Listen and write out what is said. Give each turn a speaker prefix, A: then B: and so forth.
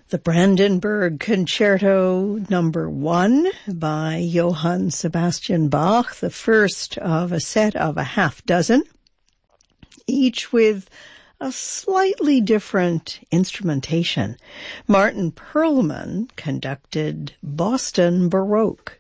A: The Brandenburg Concerto Number 1 by Johann Sebastian Bach, the first of a set of a half dozen, each with a slightly different instrumentation. Martin Perlman conducted Boston Baroque.